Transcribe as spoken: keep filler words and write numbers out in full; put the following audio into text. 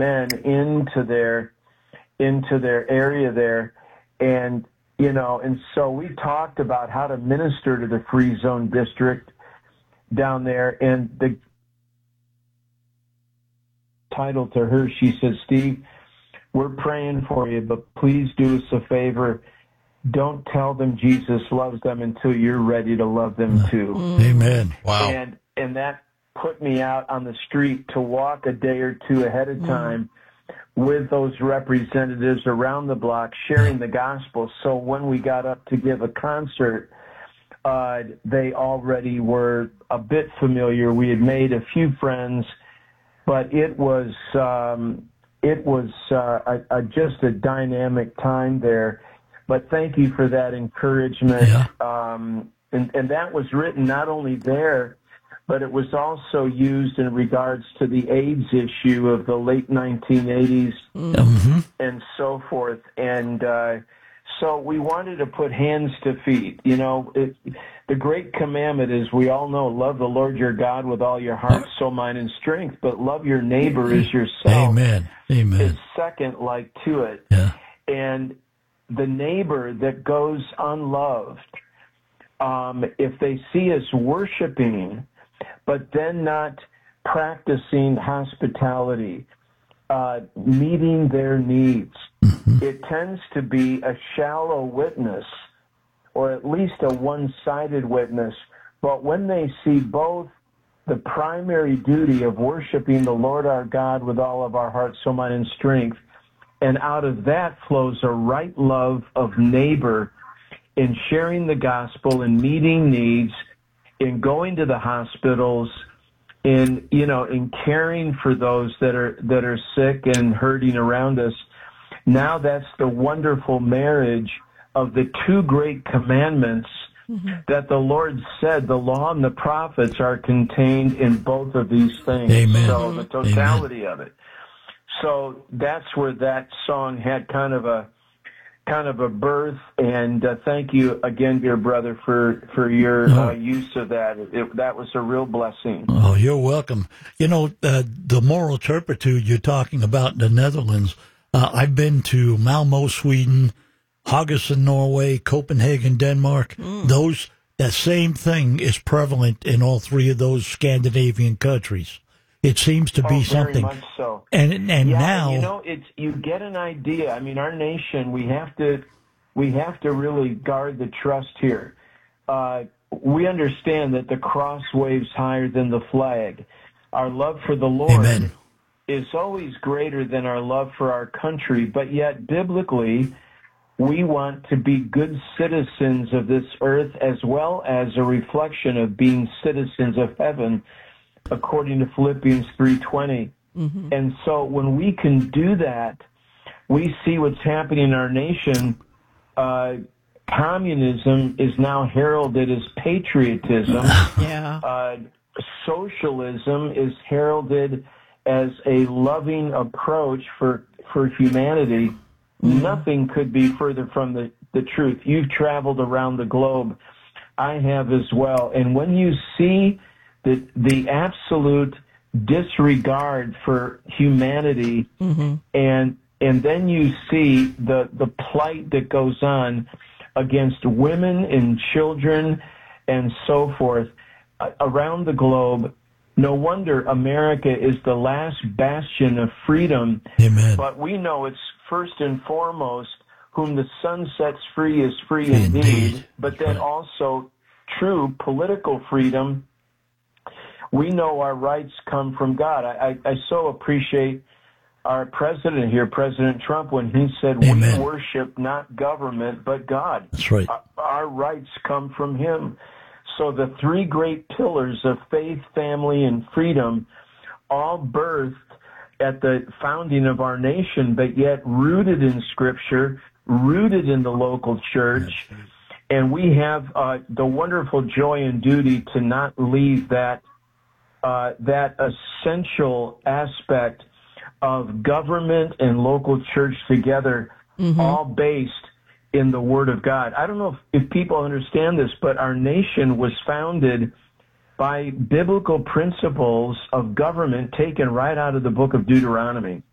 men into their into their area there, and you know, and so we talked about how to minister to the free zone district down there, and the title to her, she says, Steve, we're praying for you, but please do us a favor. Don't tell them Jesus loves them until you're ready to love them too. Amen. Wow. And and that put me out on the street to walk a day or two ahead of time mm. with those representatives around the block sharing the gospel. So when we got up to give a concert, uh, they already were a bit familiar. We had made a few friends, but it was um, it was uh, a, a, just a dynamic time there. But thank you for that encouragement. Yeah. Um, and, and that was written not only there, but it was also used in regards to the AIDS issue of the late nineteen eighties mm-hmm. and so forth. And uh, so we wanted to put hands to feet. You know, it, the great commandment is, we all know, love the Lord your God with all your heart, soul, mind, and strength, but love your neighbor as yourself. Amen. Amen. Is second like to it. Yeah. And the neighbor that goes unloved, um, if they see us worshiping, but then not practicing hospitality, uh, meeting their needs, mm-hmm. it tends to be a shallow witness, or at least a one-sided witness. But when they see both the primary duty of worshiping the Lord our God with all of our heart, soul, mind, and strength, and out of that flows a right love of neighbor in sharing the gospel and meeting needs, in going to the hospitals, in, you know, in caring for those that are that are sick and hurting around us. Now that's the wonderful marriage of the two great commandments mm-hmm. that the Lord said the law and the prophets are contained in both of these things. Amen. So the totality Amen. of it. So that's where that song had kind of a kind of a birth, and uh, thank you again, dear brother, for for your oh. uh, use of that. It, that was a real blessing. Oh, you're welcome. You know, uh, the moral turpitude you're talking about in the Netherlands, uh, I've been to Malmo, Sweden, Haugesund, Norway, Copenhagen, Denmark. Mm. Those that same thing is prevalent in all three of those Scandinavian countries. It seems to be oh, something. Very much so. And and yeah, now, you know, it's you get an idea. I mean, our nation, we have to we have to really guard the trust here. Uh, we understand that the cross waves higher than the flag. Our love for the Lord Amen. is always greater than our love for our country, but yet biblically, we want to be good citizens of this earth as well as a reflection of being citizens of heaven, according to Philippians three twenty. Mm-hmm. And so when we can do that, we see what's happening in our nation. Uh, communism is now heralded as patriotism. yeah. Uh, socialism is heralded as a loving approach for, for humanity. Mm-hmm. Nothing could be further from the, the truth. You've traveled around the globe. I have as well. And when you see the the absolute disregard for humanity, mm-hmm. and and then you see the the plight that goes on against women and children and so forth uh, around the globe. No wonder America is the last bastion of freedom. Amen. But we know it's first and foremost, whom the sun sets free is free indeed, indeed. but then also true political freedom. We know our rights come from God. I, I, I so appreciate our president here, President Trump, when he said, Amen. we worship not government, but God. That's right. Our, our rights come from him. So the three great pillars of faith, family, and freedom, all birthed at the founding of our nation, but yet rooted in Scripture, rooted in the local church. And we have uh, the wonderful joy and duty to not leave that Uh, that essential aspect of government and local church together, mm-hmm. all based in the Word of God. I don't know if, if people understand this, but our nation was founded by biblical principles of government taken right out of the book of Deuteronomy.